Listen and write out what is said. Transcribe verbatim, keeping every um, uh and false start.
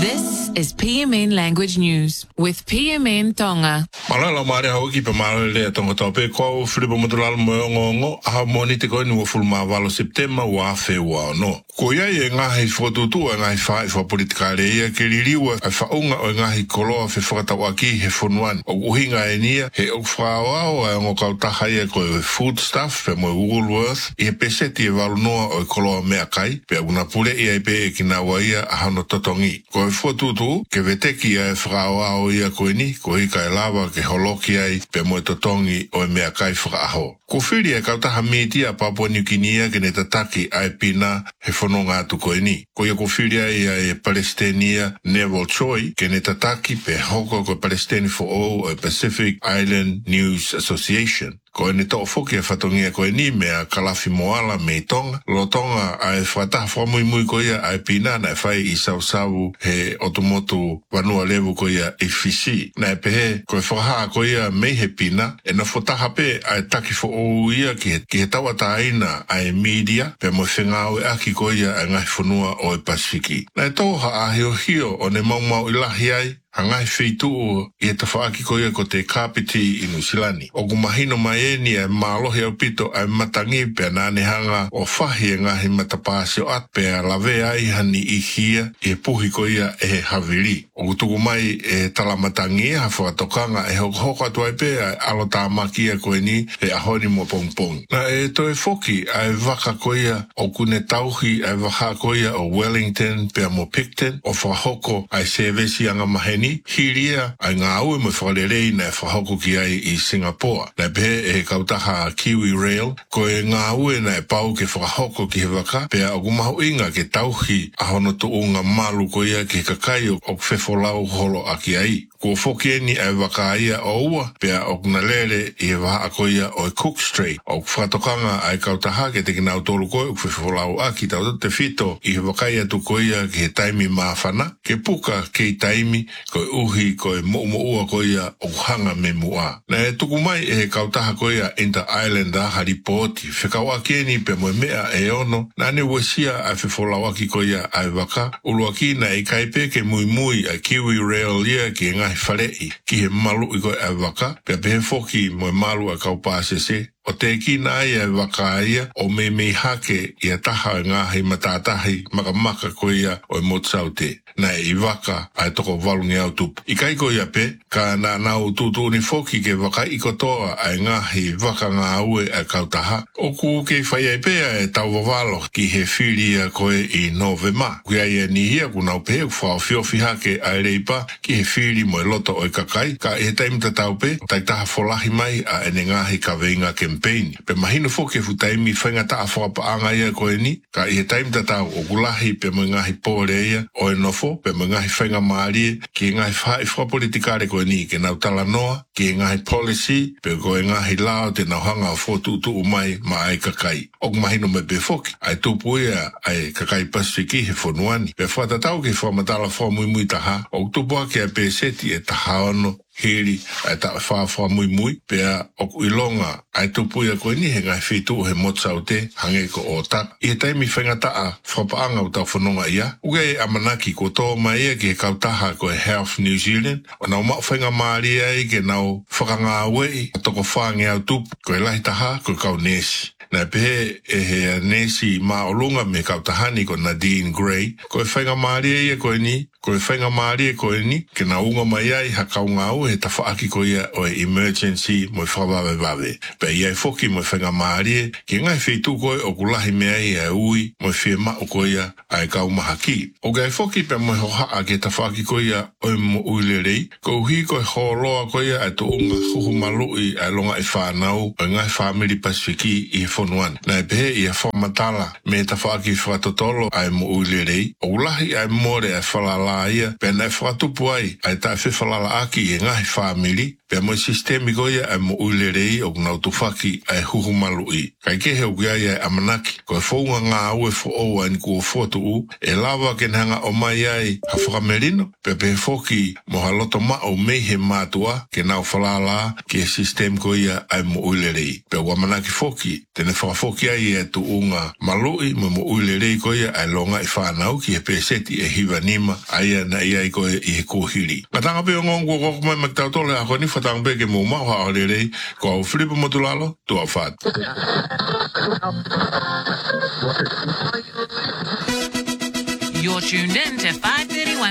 This is P M N Language News with P M N Tonga. Malala mare hauki pe malala le tonga tope ko filipo motulala mo ngongo ha monite ko ni wo fulma valo September wa fe wa no. Ko ia e ngahi fotutu e ngahi fai fa politika le ia ke liliwa a fa unga o ngahi koloa fe fata waki he fonwan o uhinga e nia he o frawa o ngo kautaha ia ko food stuff pe mo Woolworth e peseti e valo noa o koloa mea kai pe una pule ia pe e kina wa ia a hano totongi. Ko e fotutu ke veteki e frawa o ia ko ni ko hika e lava ke holoki ai pe mo totongi o mea kai fraho. Ko whiri e kautaha miti a Papua New Guinea ke ne tataki ai pina he whanonga atu koe ni. Ko ia ko whiri ai e Palestinian Neville Choi ke ne tataki pe hoko ko Palestine for All o Pacific Island News Association. Ko e ne tō whoki e whatongia koe ni mea kalafi moala me tonga. Lo tonga ai whataha whamui mui ko ia ai pina na e whai i sausawu he otomotu wanua levu ko ia e fisi. Na e pehe ko e whaha ko ia mei he pina e na whataha pe ai taki fo o ia ki he, ki he tawata aina ai media pe mo whengau e aki ko ia ai ngai whanua o e Pasifiki. Na e tōha a hio hio o ne maumau ilahi ai hangai feitu o i e tawhaaki ko ia ko te kapiti i Nusilani. O kumahino mai e ni e mālohi au pito ai matangi pe nane hanga o whahi e ngahi matapāsio at pe a lawe ai hani i hia i e puhi ko ia e haviri. O kutuku mai e talamatangi ha whakatokanga e hoko hoko atu ai pe ai alo tāmakia ko e ni e ahoni mo pongpong. Na e to e foki ai waka ko ia o kune tauhi ai waka ko ia o Wellington pe a mo Picton o whahoko ai sevesi anga maheni hiria ai ngā aue mo whakarerei na e whahoko ki ai i Singapore. Na pe e kautaha Kiwi Rail, ko e ngā aue na e pau ke whakahoko ki he waka, pe a okumahu inga ke tauhi a hono tu unga malu ko ia ke kakai o whewholau holo aki ai. Ko whoki ni ai waka ia o ua, pe a okunalele i he waha ako ia o e Cook Street. O whatokanga ai kautaha ke te kinau tolu koe o whewholau aki tau te fito i he waka ia tu ko ia ke he taimi maafana, ke puka ke i taimi ko e uhi ko e mo mo ua ko ia o hanga me mua. Na e tuku mai e he kautaha ko ia Inter Islander haripoti, whekawa keni pe mo mea e ono, na ne wesia a whewholawaki ko ia ai waka, uluaki na e kaipe ke mui mui a Kiwi Rail ia ki e ngahi wharei, ki he malu i ko ai waka, pe a pehe foki mo e malu a kaupāsese, o te kina ai e waka ia o me me hake i a taha ngahi matatahi makamaka ko ia o e motsaute. Na e i waka ai toko walungi au tupu. I kai ko ia pe, ka nā nau tūtū ni foki ke waka i kotoa ai ngahi waka ngā ue a kautaha. O ku ke whai ai pea e tau wawalo ki he whiria koe i Novema. Kui ai e ni hia ku nau pe, ku whao whiofi hake ai reipa ki he whiri mo e loto o i kakai. Ka e taimta tau pe, tai taha wholahi mai a ene ngahi ka veinga campaign. Pe mahino foki e futaimi whainga taa whakapaanga ia koe ni, ka i he taimta tau o kulahi pe mo ngahi pōre ia o e nofo, pe mo ngahi whainga maari, ki ngahi whai whapolitikare koe ni, ke nau tala noa, ki ngahi policy, pe koe ngahi lao te nau hanga o whotutu umai ma ai kakai. O mahino me pe foki, ai tupu ia ai kakai Pasifiki he whonuani. Pe whatatau ke whamatala whamui mui taha, o tupu ake a pe seti e taha ono, heri ai ta wha wha mui mui, pea oku ilonga ai tupu ia koe ni he ngai whitu he motsau te hange ko o tak. I he taimi whaingata a whapaanga o tau whanonga ia. Uge e amanaki ko tō mai ia ki he kautaha ko e Health New Zealand. O nau mau whainga maari ai ke nau whakanga wei a toko whaange au tupu ko e lahi taha ko kau nesi. Na pehe e he nesi maolunga me kautahani ko Nadine Gray. Ko e whainga maari ia koe ni, ko e whainga maari e koe ni, ke na unga mai ai hakau ngau he tawhaaki ko ia o e emergency mo e whawawe wawe. Pe ia e whoki mo e whainga maari e, ki ngai wheitu koe o kulahi mea i e ui mo e whie mao ko ia ai kau mahaki. O gai whoki pe mo e hohaa ke tawhaaki ko ia o e mo uilerei, ko uhi ko e holoa ko ia e to unga huhu malui ai longa e whanau o ngai family Pasifiki i he whonuan. Na e pehe i e whamatala me tawhaaki whatotolo ai mo uilerei, o ulahi ai more e whalala ia, pe na e whatupu ai ai ta e whewhalala aki e ngahi family, Pe mo sistemi ko ia mo ulerei o na utufaki ai huhumalu i. Kai ke he ukia ia amanaki ko e founga ngā au e fo o an ku foto u e lava ke hanga o mai ai ha whakamerino pe pe foki mo haloto ma o mei he mātua ke nau whalala ke sistem ko ia ai mo ulerei. Pe wamanaki foki tene whakafoki ai e tu unga malui mo mo ulerei ko ia ai longa i whanau ki he peseti e hiva nima ai na ia i ko i he kuhiri. Matanga pe o ngongu koko mai maktautole a koni whatanga pe ke mo maha o lerei ko au Filipo Motulalo tu a what. You're tuned in to five thirty-one